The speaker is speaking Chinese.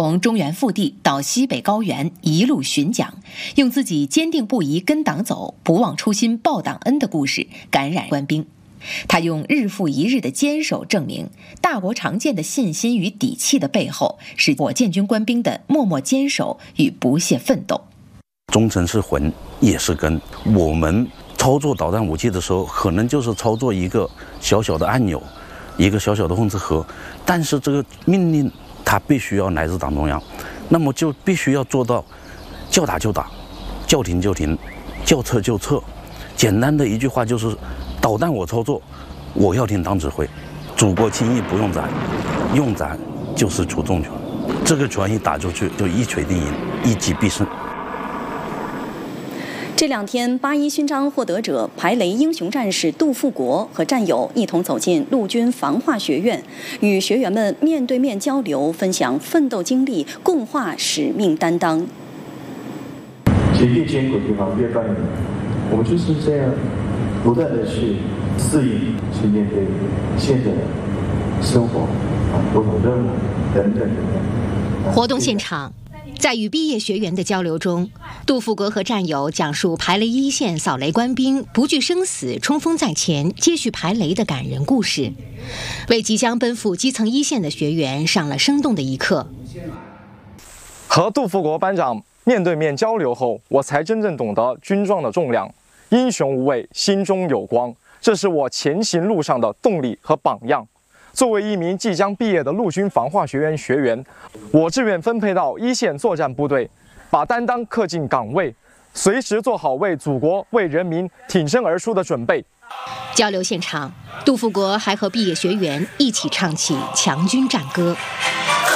从中原腹地到西北高原一路巡讲，用自己坚定不移跟党走、不忘初心报党恩的故事感染官兵。他用日复一日的坚守证明，大国常见的信心与底气的背后，是火箭军官兵的默默坚守与不懈奋斗。 忠诚是魂，也是根。我们操作导弹武器的时候，可能就是操作一个小小的按钮，一个小小的控制盒，但是这个命令它必须要来自党中央，那么就必须要做到叫打就打，叫停就停，叫撤就撤。简单的一句话就是，导弹我操作，我要听党指挥。祖国轻易不用斩，用斩就是出重拳。这个拳一打出去，就一锤定音，一击必胜。 这2天，8·1勋章获得者排雷英雄战士杜富国和战友一同走进陆军防化学院，与学员们面对面交流，分享奋斗经历，共话使命担当。 其实越艰苦的地方越锻炼，我们就是这样不断的去适应、去面对现在的生活各种任务等等。 活动现场。在与毕业学员的交流中，杜富国和战友讲述排雷一线扫雷官兵不惧生死冲锋在前接续排雷的感人故事，为即将奔赴基层一线的学员上了生动的一课。 和杜富国班长面对面交流后，我才真正懂得军装的重量。英雄无畏，心中有光，这是我前行路上的动力和榜样。作为一名即将毕业的陆军防化学院学员，我志愿分配到一线作战部队，把担当恪尽岗位，随时做好为祖国、为人民挺身而出的准备。 交流现场，杜富国还和毕业学员一起唱起强军战歌。